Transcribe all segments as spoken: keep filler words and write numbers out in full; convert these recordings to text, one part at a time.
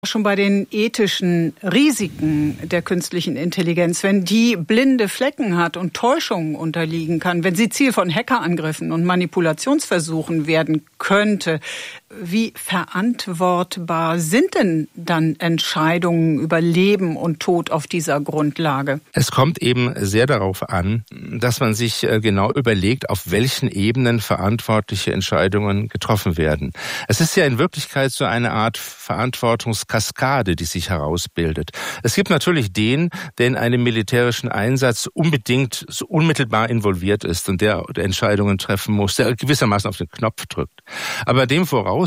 Schon bei den ethischen Risiken der künstlichen Intelligenz, wenn die blinde Flecken hat und Täuschungen unterliegen kann, wenn sie Ziel von Hackerangriffen und Manipulationsversuchen werden könnte, wie verantwortbar sind denn dann Entscheidungen über Leben und Tod auf dieser Grundlage? Es kommt eben sehr darauf an, dass man sich genau überlegt, auf welchen Ebenen verantwortliche Entscheidungen getroffen werden. Es ist ja in Wirklichkeit so eine Art Verantwortungskaskade, die sich herausbildet. Es gibt natürlich den, der in einem militärischen Einsatz unbedingt so unmittelbar involviert ist und der, der Entscheidungen treffen muss, der gewissermaßen auf den Knopf drückt. Aber dem vorausliegend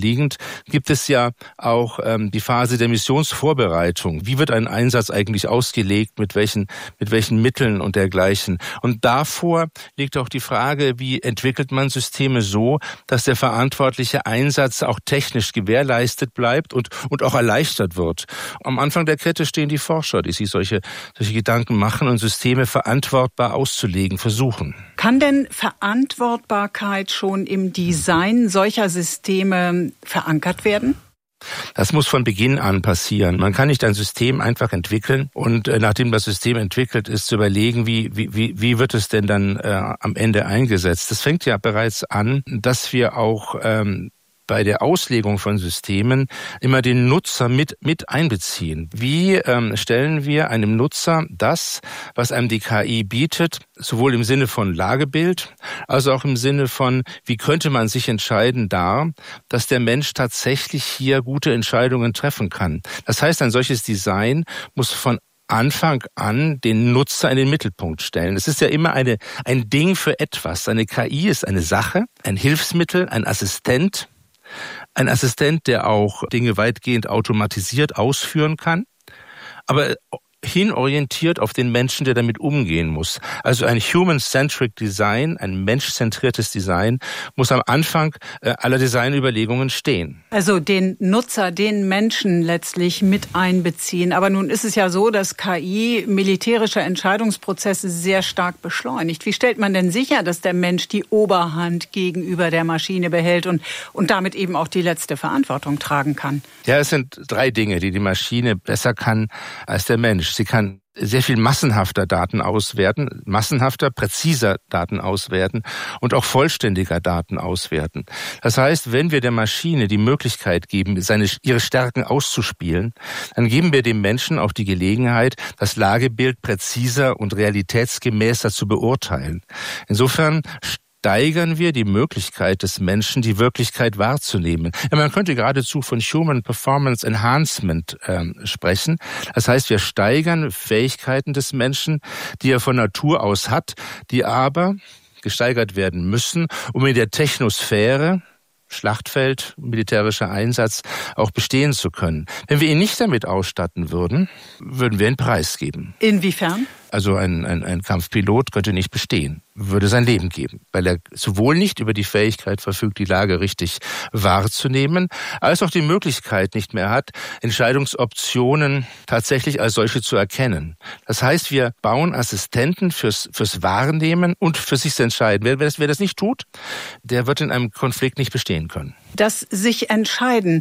gibt es ja auch ähm, die Phase der Missionsvorbereitung. Wie wird ein Einsatz eigentlich ausgelegt, mit welchen, mit welchen Mitteln und dergleichen? Und davor liegt auch die Frage, wie entwickelt man Systeme so, dass der verantwortliche Einsatz auch technisch gewährleistet bleibt und, und auch erleichtert wird. Am Anfang der Kette stehen die Forscher, die sich solche, solche Gedanken machen und Systeme verantwortbar auszulegen versuchen. Kann denn Verantwortbarkeit schon im Design solcher Systeme verankert werden? Das muss von Beginn an passieren. Man kann nicht ein System einfach entwickeln und äh, nachdem das System entwickelt ist, zu überlegen, wie, wie, wie wird es denn dann äh, am Ende eingesetzt. Das fängt ja bereits an, dass wir auch ähm, bei der Auslegung von Systemen immer den Nutzer mit mit einbeziehen. Wie ähm, stellen wir einem Nutzer das, was einem die K I bietet, sowohl im Sinne von Lagebild, als auch im Sinne von, wie könnte man sich entscheiden, dar, dass der Mensch tatsächlich hier gute Entscheidungen treffen kann. Das heißt, ein solches Design muss von Anfang an den Nutzer in den Mittelpunkt stellen. Es ist ja immer eine ein Ding für etwas. Eine K I ist eine Sache, ein Hilfsmittel, ein Assistent, Ein Assistent, der auch Dinge weitgehend automatisiert ausführen kann, aber hinorientiert auf den Menschen, der damit umgehen muss. Also ein Human-Centric Design, ein menschzentriertes Design, muss am Anfang äh, aller Designüberlegungen stehen. Also den Nutzer, den Menschen letztlich mit einbeziehen. Aber nun ist es ja so, dass K I militärische Entscheidungsprozesse sehr stark beschleunigt. Wie stellt man denn sicher, dass der Mensch die Oberhand gegenüber der Maschine behält und, und damit eben auch die letzte Verantwortung tragen kann? Ja, es sind drei Dinge, die die Maschine besser kann als der Mensch. Sie kann sehr viel massenhafter Daten auswerten, massenhafter, präziser Daten auswerten und auch vollständiger Daten auswerten. Das heißt, wenn wir der Maschine die Möglichkeit geben, seine, ihre Stärken auszuspielen, dann geben wir dem Menschen auch die Gelegenheit, das Lagebild präziser und realitätsgemäßer zu beurteilen. Insofern steigern wir die Möglichkeit des Menschen, die Wirklichkeit wahrzunehmen. Ja, man könnte geradezu von Human Performance Enhancement ähm, sprechen. Das heißt, wir steigern Fähigkeiten des Menschen, die er von Natur aus hat, die aber gesteigert werden müssen, um in der Technosphäre, Schlachtfeld, militärischer Einsatz, auch bestehen zu können. Wenn wir ihn nicht damit ausstatten würden, würden wir einen Preis geben. Inwiefern? Also ein, ein, ein Kampfpilot könnte nicht bestehen, würde sein Leben geben, weil er sowohl nicht über die Fähigkeit verfügt, die Lage richtig wahrzunehmen, als auch die Möglichkeit nicht mehr hat, Entscheidungsoptionen tatsächlich als solche zu erkennen. Das heißt, wir bauen Assistenten fürs, fürs Wahrnehmen und für sich zu entscheiden. Wer, wer, das, wer das nicht tut, der wird in einem Konflikt nicht bestehen können. Das sich entscheiden.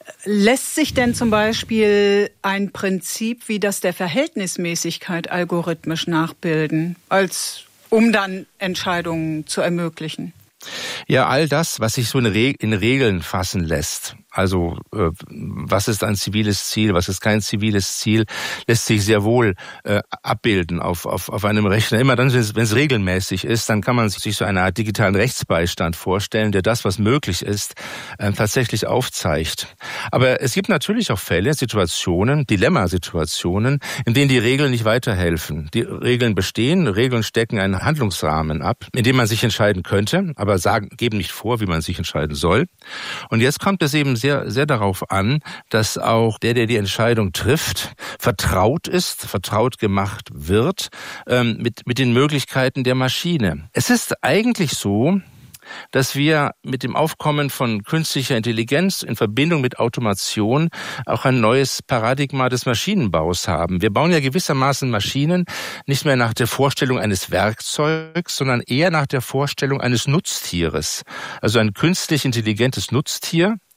Lässt sich denn zum Beispiel ein Prinzip wie das der Verhältnismäßigkeit algorithmisch nachbilden, als um dann Entscheidungen zu ermöglichen? Ja, all das, was sich so in, Re- in Regeln fassen lässt, also äh, was ist ein ziviles Ziel, was ist kein ziviles Ziel, lässt sich sehr wohl äh, abbilden auf, auf, auf einem Rechner. Immer dann, wenn es regelmäßig ist, dann kann man sich so eine Art digitalen Rechtsbeistand vorstellen, der das, was möglich ist, äh, tatsächlich aufzeigt. Aber es gibt natürlich auch Fälle, Situationen, Dilemmasituationen, in denen die Regeln nicht weiterhelfen. Die Regeln bestehen, Regeln stecken einen Handlungsrahmen ab, in dem man sich entscheiden könnte, aber sagen, geben nicht vor, wie man sich entscheiden soll. Und jetzt kommt es eben sehr, sehr darauf an, dass auch der, der die Entscheidung trifft, vertraut ist, vertraut gemacht wird ähm, mit, mit den Möglichkeiten der Maschine. Es ist eigentlich so, dass wir mit dem Aufkommen von künstlicher Intelligenz in Verbindung mit Automation auch ein neues Paradigma des Maschinenbaus haben. Wir bauen ja gewissermaßen Maschinen nicht mehr nach der Vorstellung eines Werkzeugs, sondern eher nach der Vorstellung eines Nutztieres. Also ein künstlich intelligentes Nutztier,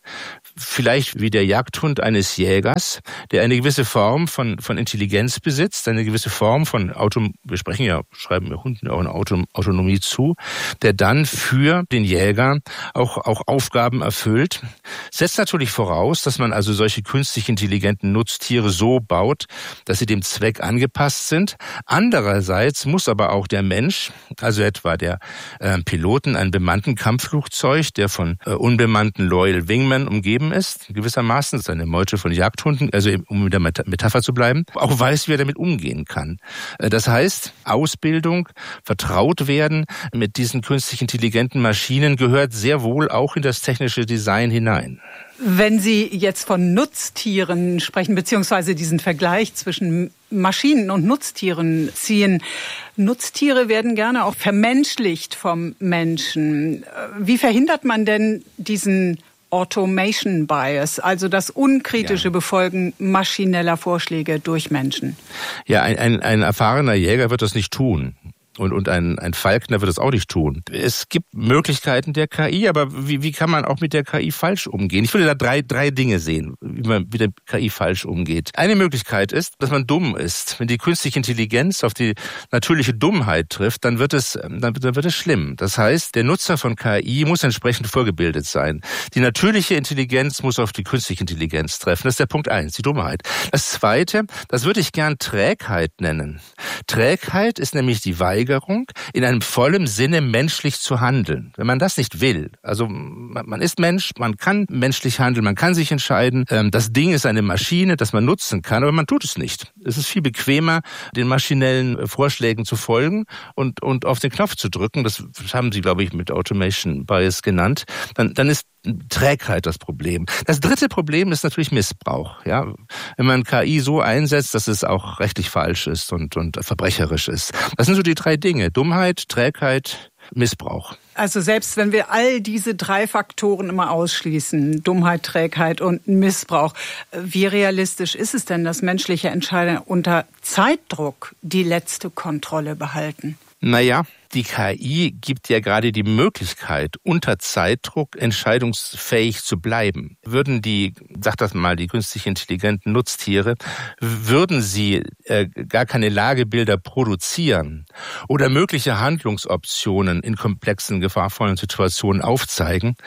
vielleicht wie der Jagdhund eines Jägers, der eine gewisse Form von, von Intelligenz besitzt, eine gewisse Form von Auto, wir sprechen ja, schreiben wir Hunden auch eine Auto, Autonomie zu, der dann für den Jäger auch, auch Aufgaben erfüllt. Setzt natürlich voraus, dass man also solche künstlich intelligenten Nutztiere so baut, dass sie dem Zweck angepasst sind. Andererseits muss aber auch der Mensch, also etwa der äh, Piloten, einen bemannten Kampfflugzeug, der von äh, unbemannten Loyal Wingmen umgeben ist, gewissermaßen, das ist eine Meute von Jagdhunden, also um mit der Metapher zu bleiben, auch weiß, wie er damit umgehen kann. Das heißt, Ausbildung, vertraut werden mit diesen künstlich intelligenten Maschinen gehört sehr wohl auch in das technische Design hinein. Wenn Sie jetzt von Nutztieren sprechen, beziehungsweise diesen Vergleich zwischen Maschinen und Nutztieren ziehen, Nutztiere werden gerne auch vermenschlicht vom Menschen. Wie verhindert man denn diesen Automation Bias, also das unkritische ja. Befolgen maschineller Vorschläge durch Menschen? Ja, ein, ein, ein erfahrener Jäger wird das nicht tun. Und, und ein, ein Falkner wird es auch nicht tun. Es gibt Möglichkeiten der K I, aber wie, wie kann man auch mit der K I falsch umgehen? Ich würde da drei, drei Dinge sehen, wie man mit der K I falsch umgeht. Eine Möglichkeit ist, dass man dumm ist. Wenn die künstliche Intelligenz auf die natürliche Dummheit trifft, dann wird es, dann, dann wird es schlimm. Das heißt, der Nutzer von K I muss entsprechend vorgebildet sein. Die natürliche Intelligenz muss auf die künstliche Intelligenz treffen. Das ist der Punkt eins, die Dummheit. Das zweite, das würde ich gern Trägheit nennen. Trägheit ist nämlich die Weigerung, in einem vollen Sinne menschlich zu handeln. Wenn man das nicht will, also man ist Mensch, man kann menschlich handeln, man kann sich entscheiden, das Ding ist eine Maschine, das man nutzen kann, aber man tut es nicht. Es ist viel bequemer, den maschinellen Vorschlägen zu folgen und, und auf den Knopf zu drücken. Das haben Sie, glaube ich, mit Automation Bias genannt. Dann, dann ist Trägheit das Problem. Das dritte Problem ist natürlich Missbrauch. Ja, wenn man K I so einsetzt, dass es auch rechtlich falsch ist und, und verbrecherisch ist. Das sind so die drei Dinge: Dummheit, Trägheit, Missbrauch. Also selbst wenn wir all diese drei Faktoren immer ausschließen, Dummheit, Trägheit und Missbrauch, wie realistisch ist es denn, dass menschliche Entscheider unter Zeitdruck die letzte Kontrolle behalten? Naja, die K I gibt ja gerade die Möglichkeit, unter Zeitdruck entscheidungsfähig zu bleiben. Würden die, sag das mal, die künstlich intelligenten Nutztiere, würden sie äh, gar keine Lagebilder produzieren oder mögliche Handlungsoptionen in komplexen, gefahrvollen Situationen aufzeigen,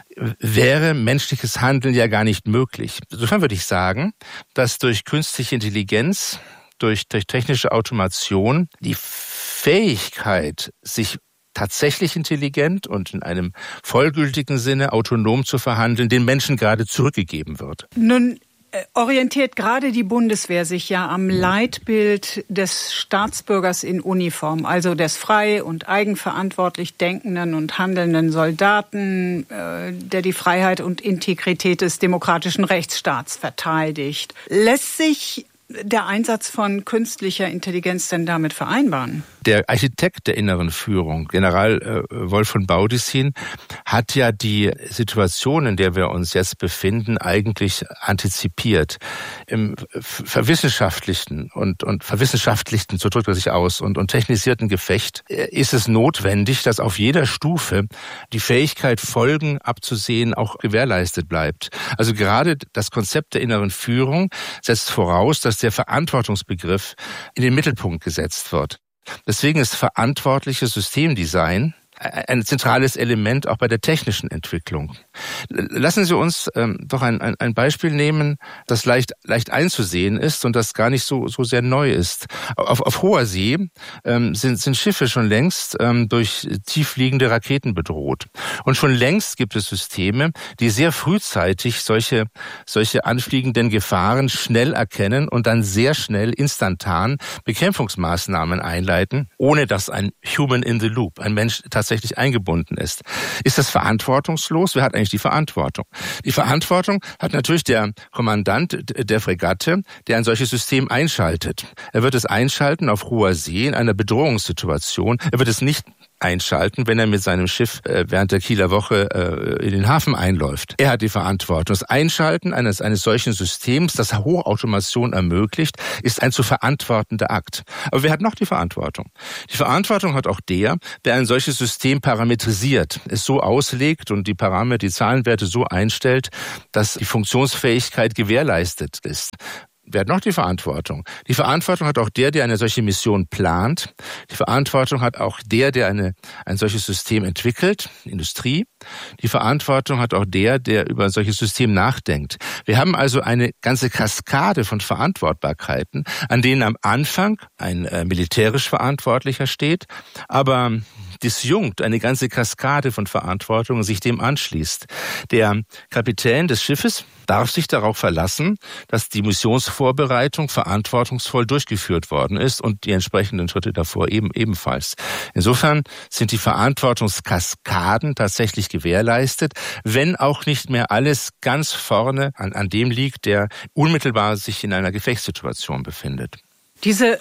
wäre menschliches Handeln ja gar nicht möglich. Insofern würde ich sagen, dass durch künstliche Intelligenz, durch, durch technische Automation die Fähigkeit, sich tatsächlich intelligent und in einem vollgültigen Sinne autonom zu verhandeln, den Menschen gerade zurückgegeben wird. Nun orientiert gerade die Bundeswehr sich ja am Leitbild des Staatsbürgers in Uniform, also des frei und eigenverantwortlich denkenden und handelnden Soldaten, der die Freiheit und Integrität des demokratischen Rechtsstaats verteidigt. Lässt sich der Einsatz von künstlicher Intelligenz denn damit vereinbaren? Der Architekt der inneren Führung, General äh, Wolf von Baudissin, hat ja die Situation, in der wir uns jetzt befinden, eigentlich antizipiert. Im verwissenschaftlichten und, und verwissenschaftlichten, so drückt er sich aus, und, und technisierten Gefecht ist es notwendig, dass auf jeder Stufe die Fähigkeit, Folgen abzusehen, auch gewährleistet bleibt. Also gerade das Konzept der inneren Führung setzt voraus, dass der Verantwortungsbegriff in den Mittelpunkt gesetzt wird. Deswegen ist verantwortliches Systemdesign ein zentrales Element auch bei der technischen Entwicklung. Lassen Sie uns ähm, doch ein, ein, ein Beispiel nehmen, das leicht, leicht einzusehen ist und das gar nicht so, so sehr neu ist. Auf, auf hoher See ähm, sind, sind Schiffe schon längst ähm, durch tiefliegende Raketen bedroht. Und schon längst gibt es Systeme, die sehr frühzeitig solche, solche anfliegenden Gefahren schnell erkennen und dann sehr schnell instantan Bekämpfungsmaßnahmen einleiten, ohne dass ein Human in the Loop, ein Mensch tatsächlich eingebunden ist. Ist das verantwortungslos? Wer hat eigentlich die Verantwortung? Die Verantwortung hat natürlich der Kommandant der Fregatte, der ein solches System einschaltet. Er wird es einschalten auf hoher See in einer Bedrohungssituation. Er wird es nicht einschalten, wenn er mit seinem Schiff äh, während der Kieler Woche äh, in den Hafen einläuft. Er hat die Verantwortung. Das Einschalten eines, eines solchen Systems, das Hochautomation ermöglicht, ist ein zu verantwortender Akt. Aber wer hat noch die Verantwortung? Die Verantwortung hat auch der, der ein solches System parametrisiert, es so auslegt und die Parameter, die Zahlenwerte so einstellt, dass die Funktionsfähigkeit gewährleistet ist. Wer hat noch die Verantwortung? Die Verantwortung hat auch der, der eine solche Mission plant. Die Verantwortung hat auch der, der eine, ein solches System entwickelt, Industrie. Die Verantwortung hat auch der, der über ein solches System nachdenkt. Wir haben also eine ganze Kaskade von Verantwortbarkeiten, an denen am Anfang ein äh, militärisch Verantwortlicher steht, aber disjunkt eine ganze Kaskade von Verantwortungen sich dem anschließt. Der Kapitän des Schiffes darf sich darauf verlassen, dass die Missionsvorbereitung verantwortungsvoll durchgeführt worden ist und die entsprechenden Schritte davor eben ebenfalls. Insofern sind die Verantwortungskaskaden tatsächlich gewährleistet, wenn auch nicht mehr alles ganz vorne an, an dem liegt, der unmittelbar sich in einer Gefechtssituation befindet. Diese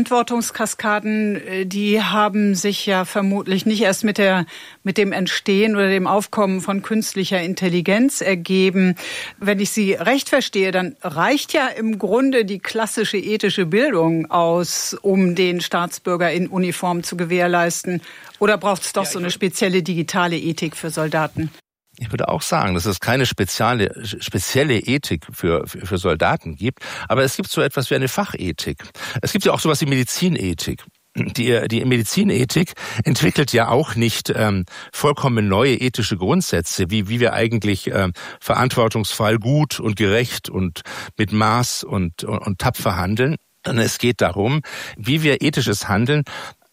Verantwortungskaskaden, die haben sich ja vermutlich nicht erst mit der, mit dem Entstehen oder dem Aufkommen von künstlicher Intelligenz ergeben. Wenn ich Sie recht verstehe, dann reicht ja im Grunde die klassische ethische Bildung aus, um den Staatsbürger in Uniform zu gewährleisten. Oder braucht es doch ja, so eine spezielle digitale Ethik für Soldaten? Ich würde auch sagen, dass es keine spezielle, spezielle Ethik für, für, für Soldaten gibt, aber es gibt so etwas wie eine Fachethik. Es gibt ja auch sowas wie Medizinethik. Die, die Medizinethik entwickelt ja auch nicht ähm, vollkommen neue ethische Grundsätze, wie, wie wir eigentlich ähm, verantwortungsvoll, gut und gerecht und mit Maß und, und, und tapfer handeln, sondern es geht darum, wie wir ethisches Handeln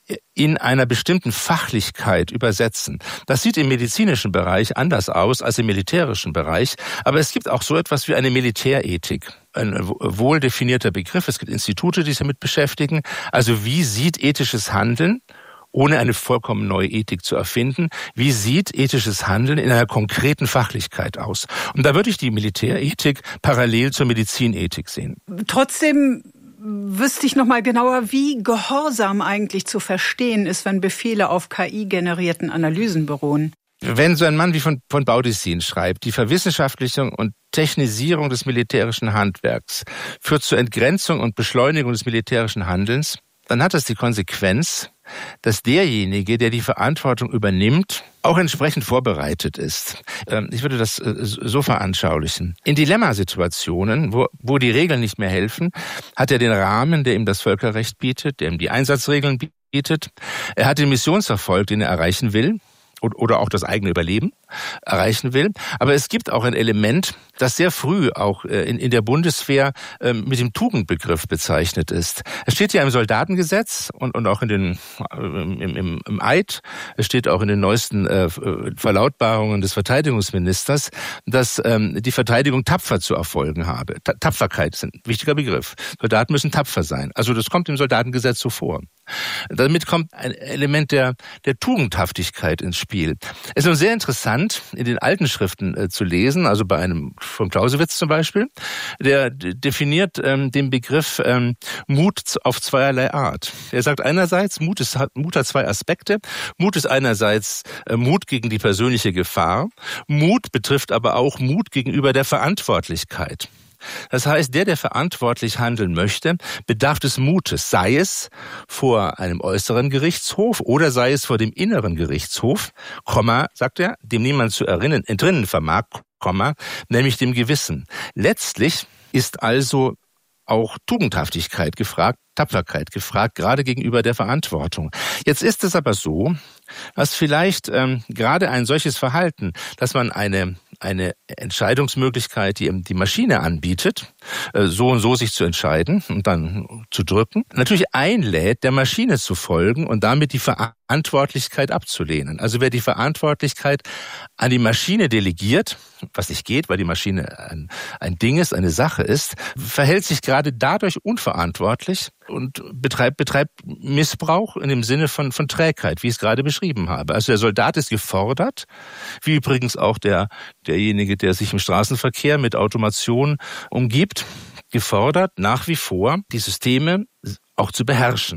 in einer bestimmten Fachlichkeit übersetzen. Das sieht im medizinischen Bereich anders aus als im militärischen Bereich, aber es gibt auch so etwas wie eine Militärethik. Ein wohl definierter Begriff. Es gibt Institute, die sich damit beschäftigen. Also wie sieht ethisches Handeln, ohne eine vollkommen neue Ethik zu erfinden, wie sieht ethisches Handeln in einer konkreten Fachlichkeit aus? Und da würde ich die Militärethik parallel zur Medizinethik sehen. Trotzdem wüsste ich noch mal genauer, wie Gehorsam eigentlich zu verstehen ist, wenn Befehle auf K I-generierten Analysen beruhen. Wenn so ein Mann wie von, von Baudissin schreibt, die Verwissenschaftlichung und Technisierung des militärischen Handwerks führt zur Entgrenzung und Beschleunigung des militärischen Handelns, dann hat das die Konsequenz, dass derjenige, der die Verantwortung übernimmt, auch entsprechend vorbereitet ist. Ich würde das so veranschaulichen. In Dilemmasituationen, wo, wo die Regeln nicht mehr helfen, hat er den Rahmen, der ihm das Völkerrecht bietet, der ihm die Einsatzregeln bietet. Er hat den Missionserfolg, den er erreichen will, oder auch das eigene Überleben erreichen will. Aber es gibt auch ein Element, das sehr früh auch in, in der Bundeswehr mit dem Tugendbegriff bezeichnet ist. Es steht ja im Soldatengesetz und, und auch in den, im, im, im Eid, es steht auch in den neuesten äh, Verlautbarungen des Verteidigungsministers, dass ähm, die Verteidigung tapfer zu erfolgen habe. Ta- Tapferkeit ist ein wichtiger Begriff. Soldaten müssen tapfer sein. Also das kommt im Soldatengesetz so vor. Damit kommt ein Element der, der Tugendhaftigkeit ins Spiel. Es ist nun sehr interessant, in den alten Schriften äh, zu lesen, also bei einem von Clausewitz zum Beispiel, der d- definiert ähm, den Begriff ähm, Mut auf zweierlei Art. Er sagt einerseits, Mut, ist, Mut hat zwei Aspekte. Mut ist einerseits äh, Mut gegen die persönliche Gefahr. Mut betrifft aber auch Mut gegenüber der Verantwortlichkeit. Das heißt, der, der verantwortlich handeln möchte, bedarf des Mutes, sei es vor einem äußeren Gerichtshof oder sei es vor dem inneren Gerichtshof, Komma, sagt er, dem niemand zu erinnern, entrinnen vermag, Komma, nämlich dem Gewissen. Letztlich ist also auch Tugendhaftigkeit gefragt, Tapferkeit gefragt, gerade gegenüber der Verantwortung. Jetzt ist es aber so, dass vielleicht ähm, gerade ein solches Verhalten, dass man eine eine Entscheidungsmöglichkeit, die eben die Maschine anbietet, äh, so und so sich zu entscheiden und dann zu drücken, natürlich einlädt, der Maschine zu folgen und damit die Verantwortlichkeit abzulehnen. Also wer die Verantwortlichkeit an die Maschine delegiert, was nicht geht, weil die Maschine ein, ein Ding ist, eine Sache ist, verhält sich gerade dadurch unverantwortlich und betreibt, betreibt Missbrauch in dem Sinne von, von Trägheit, wie ich es gerade beschrieben habe. Also der Soldat ist gefordert, wie übrigens auch der, derjenige, der sich im Straßenverkehr mit Automation umgibt, gefordert, nach wie vor die Systeme auch zu beherrschen.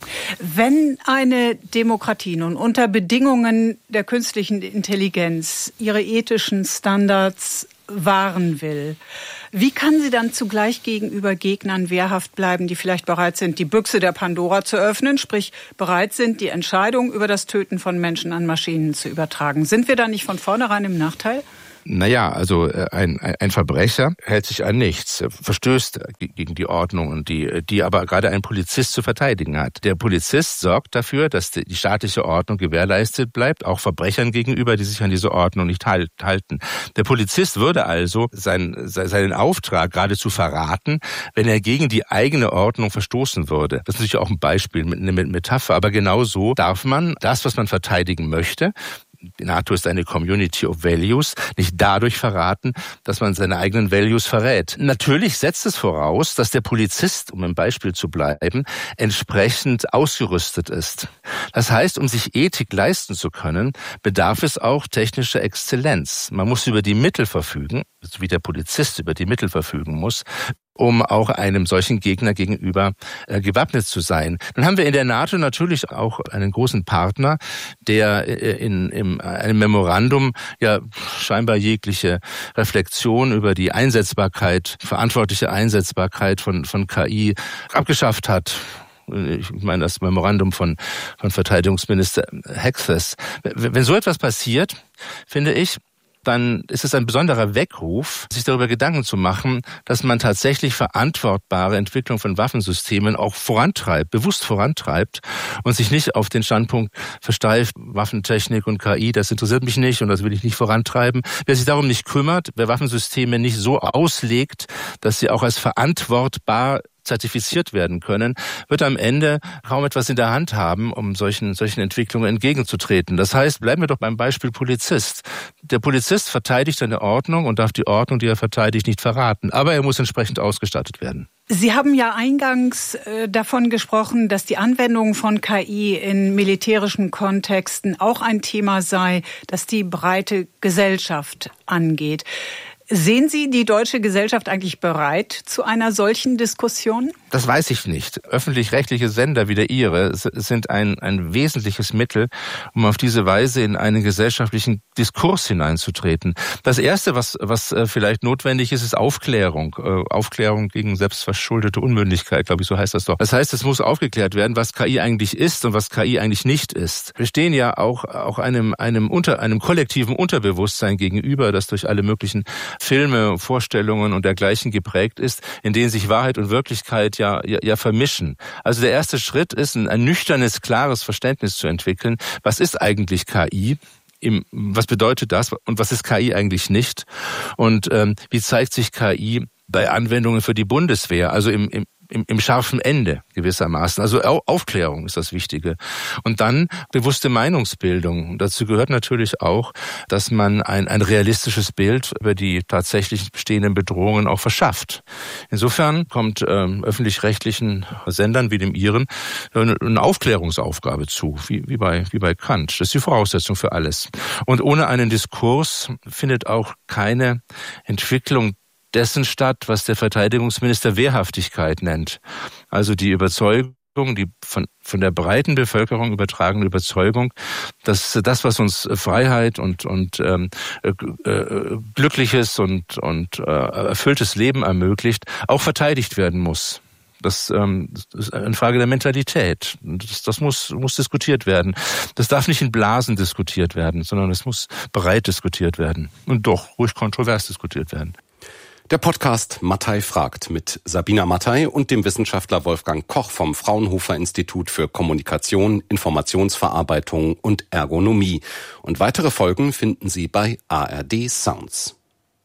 Wenn eine Demokratie nun unter Bedingungen der künstlichen Intelligenz ihre ethischen Standards wahren will, wie kann sie dann zugleich gegenüber Gegnern wehrhaft bleiben, die vielleicht bereit sind, die Büchse der Pandora zu öffnen, sprich bereit sind, die Entscheidung über das Töten von Menschen an Maschinen zu übertragen? Sind wir da nicht von vornherein im Nachteil? Naja, also ein, ein Verbrecher hält sich an nichts, verstößt gegen die Ordnung, und die, die aber gerade ein Polizist zu verteidigen hat. Der Polizist sorgt dafür, dass die staatliche Ordnung gewährleistet bleibt, auch Verbrechern gegenüber, die sich an diese Ordnung nicht halten. Der Polizist würde also sein, seinen Auftrag geradezu verraten, wenn er gegen die eigene Ordnung verstoßen würde. Das ist natürlich auch ein Beispiel mit einer Metapher, aber genau so darf man das, was man verteidigen möchte, die NATO ist eine Community of Values, nicht dadurch verraten, dass man seine eigenen Values verrät. Natürlich setzt es voraus, dass der Polizist, um im Beispiel zu bleiben, entsprechend ausgerüstet ist. Das heißt, um sich Ethik leisten zu können, bedarf es auch technischer Exzellenz. Man muss über die Mittel verfügen, so wie der Polizist über die Mittel verfügen muss, um auch einem solchen Gegner gegenüber äh, gewappnet zu sein. Dann haben wir in der NATO natürlich auch einen großen Partner, der äh, in, in einem Memorandum ja scheinbar jegliche Reflexion über die Einsetzbarkeit, verantwortliche Einsetzbarkeit von, von K I abgeschafft hat. Ich meine das Memorandum von, von Verteidigungsminister Hegseth. Wenn so etwas passiert, finde ich, dann ist es ein besonderer Weckruf, sich darüber Gedanken zu machen, dass man tatsächlich verantwortbare Entwicklung von Waffensystemen auch vorantreibt, bewusst vorantreibt und sich nicht auf den Standpunkt versteift, Waffentechnik und K I, das interessiert mich nicht und das will ich nicht vorantreiben. Wer sich darum nicht kümmert, wer Waffensysteme nicht so auslegt, dass sie auch als verantwortbar zertifiziert werden können, wird am Ende kaum etwas in der Hand haben, um solchen solchen Entwicklungen entgegenzutreten. Das heißt, bleiben wir doch beim Beispiel Polizist. Der Polizist verteidigt seine Ordnung und darf die Ordnung, die er verteidigt, nicht verraten. Aber er muss entsprechend ausgestattet werden. Sie haben ja eingangs äh, davon gesprochen, dass die Anwendung von K I in militärischen Kontexten auch ein Thema sei, das die breite Gesellschaft angeht. Sehen Sie die deutsche Gesellschaft eigentlich bereit zu einer solchen Diskussion? Das weiß ich nicht. Öffentlich-rechtliche Sender wie der Ihre sind ein, ein wesentliches Mittel, um auf diese Weise in einen gesellschaftlichen Diskurs hineinzutreten. Das Erste, was, was vielleicht notwendig ist, ist Aufklärung. Aufklärung gegen selbstverschuldete Unmündigkeit, glaube ich, so heißt das doch. Das heißt, es muss aufgeklärt werden, was K I eigentlich ist und was K I eigentlich nicht ist. Wir stehen ja auch, auch einem, einem, unter, einem kollektiven Unterbewusstsein gegenüber, das durch alle möglichen Filme, Vorstellungen und dergleichen geprägt ist, in denen sich Wahrheit und Wirklichkeit ja, ja, ja vermischen. Also der erste Schritt ist, ein, ein nüchternes, klares Verständnis zu entwickeln. Was ist eigentlich K I? Im, was bedeutet das? Und was ist K I eigentlich nicht? Und ähm, wie zeigt sich K I bei Anwendungen für die Bundeswehr? Also im, im Im, im scharfen Ende gewissermaßen. Also Aufklärung ist das Wichtige. Und dann bewusste Meinungsbildung. Und dazu gehört natürlich auch, dass man ein, ein realistisches Bild über die tatsächlich bestehenden Bedrohungen auch verschafft. Insofern kommt ähm, öffentlich-rechtlichen Sendern wie dem Ihren eine, eine Aufklärungsaufgabe zu, wie, wie, bei, wie bei Kant. Das ist die Voraussetzung für alles. Und ohne einen Diskurs findet auch keine Entwicklung dessen statt, was der Verteidigungsminister Wehrhaftigkeit nennt. Also die Überzeugung, die von, von der breiten Bevölkerung übertragene Überzeugung, dass das, was uns Freiheit und, und ähm, äh, glückliches und, und äh, erfülltes Leben ermöglicht, auch verteidigt werden muss. Das, ähm, das ist eine Frage der Mentalität. Das, das muss, muss diskutiert werden. Das darf nicht in Blasen diskutiert werden, sondern es muss breit diskutiert werden. Und doch ruhig kontrovers diskutiert werden. Der Podcast Mattei fragt mit Sabina Mattei und dem Wissenschaftler Wolfgang Koch vom Fraunhofer Institut für Kommunikation, Informationsverarbeitung und Ergonomie. Und weitere Folgen finden Sie bei A R D Sounds.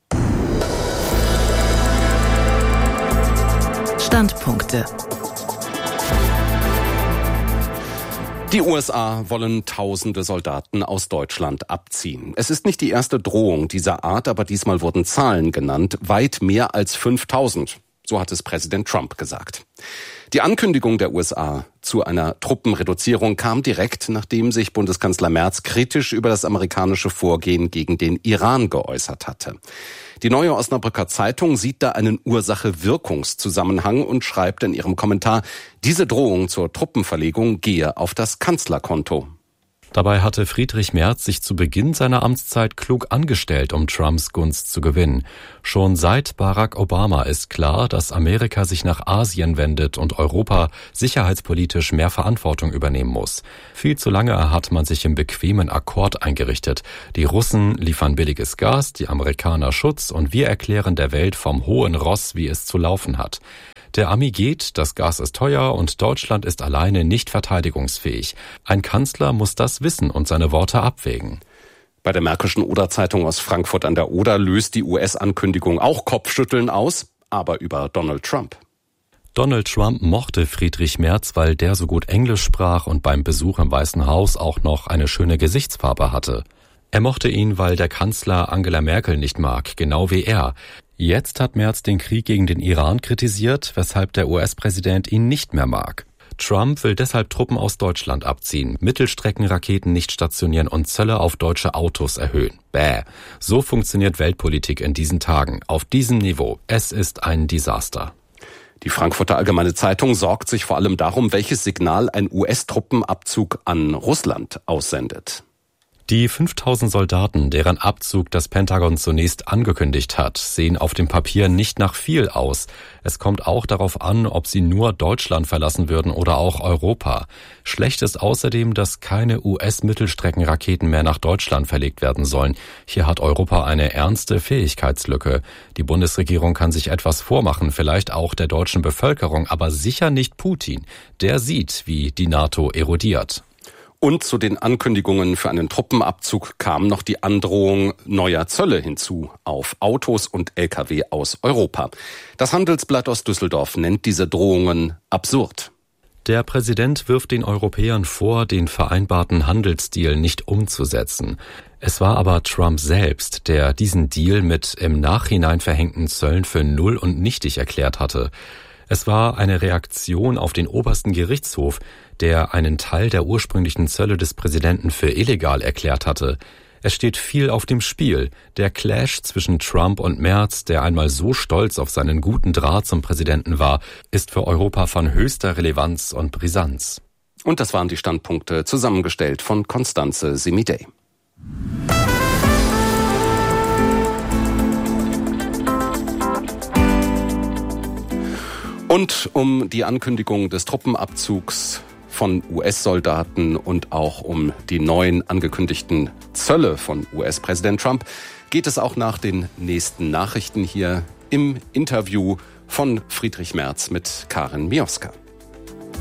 Standpunkte. Die U S A wollen tausende Soldaten aus Deutschland abziehen. Es ist nicht die erste Drohung dieser Art, aber diesmal wurden Zahlen genannt, weit mehr als fünftausend. So hat es Präsident Trump gesagt. Die Ankündigung der U S A zu einer Truppenreduzierung kam direkt, nachdem sich Bundeskanzler Merz kritisch über das amerikanische Vorgehen gegen den Iran geäußert hatte. Die Neue Osnabrücker Zeitung sieht da einen Ursache-Wirkungszusammenhang und schreibt in ihrem Kommentar, diese Drohung zur Truppenverlegung gehe auf das Kanzlerkonto. Dabei hatte Friedrich Merz sich zu Beginn seiner Amtszeit klug angestellt, um Trumps Gunst zu gewinnen. Schon seit Barack Obama ist klar, dass Amerika sich nach Asien wendet und Europa sicherheitspolitisch mehr Verantwortung übernehmen muss. Viel zu lange hat man sich im bequemen Akkord eingerichtet. Die Russen liefern billiges Gas, die Amerikaner Schutz und wir erklären der Welt vom hohen Ross, wie es zu laufen hat. Der Ami geht, das Gas ist teuer und Deutschland ist alleine nicht verteidigungsfähig. Ein Kanzler muss das wissen und seine Worte abwägen. Bei der Märkischen Oder-Zeitung aus Frankfurt an der Oder löst die U S-Ankündigung auch Kopfschütteln aus, aber über Donald Trump. Donald Trump mochte Friedrich Merz, weil der so gut Englisch sprach und beim Besuch im Weißen Haus auch noch eine schöne Gesichtsfarbe hatte. Er mochte ihn, weil der Kanzler Angela Merkel nicht mag, genau wie er. Jetzt hat Merz den Krieg gegen den Iran kritisiert, weshalb der U S-Präsident ihn nicht mehr mag. Trump will deshalb Truppen aus Deutschland abziehen, Mittelstreckenraketen nicht stationieren und Zölle auf deutsche Autos erhöhen. Bäh. So funktioniert Weltpolitik in diesen Tagen. Auf diesem Niveau. Es ist ein Desaster. Die Frankfurter Allgemeine Zeitung sorgt sich vor allem darum, welches Signal ein U S-Truppenabzug an Russland aussendet. Die fünftausend Soldaten, deren Abzug das Pentagon zunächst angekündigt hat, sehen auf dem Papier nicht nach viel aus. Es kommt auch darauf an, ob sie nur Deutschland verlassen würden oder auch Europa. Schlecht ist außerdem, dass keine U S-Mittelstreckenraketen mehr nach Deutschland verlegt werden sollen. Hier hat Europa eine ernste Fähigkeitslücke. Die Bundesregierung kann sich etwas vormachen, vielleicht auch der deutschen Bevölkerung, aber sicher nicht Putin. Der sieht, wie die NATO erodiert. Und zu den Ankündigungen für einen Truppenabzug kam noch die Androhung neuer Zölle hinzu auf Autos und L K W aus Europa. Das Handelsblatt aus Düsseldorf nennt diese Drohungen absurd. Der Präsident wirft den Europäern vor, den vereinbarten Handelsdeal nicht umzusetzen. Es war aber Trump selbst, der diesen Deal mit im Nachhinein verhängten Zöllen für null und nichtig erklärt hatte. Es war eine Reaktion auf den obersten Gerichtshof, der einen Teil der ursprünglichen Zölle des Präsidenten für illegal erklärt hatte. Es steht viel auf dem Spiel. Der Clash zwischen Trump und Merz, der einmal so stolz auf seinen guten Draht zum Präsidenten war, ist für Europa von höchster Relevanz und Brisanz. Und das waren die Standpunkte, zusammengestellt von Constanze Semidey. Und um die Ankündigung des Truppenabzugs von U S-Soldaten und auch um die neuen angekündigten Zölle von U S-Präsident Trump geht es auch nach den nächsten Nachrichten hier im Interview von Friedrich Merz mit Karin Mioska.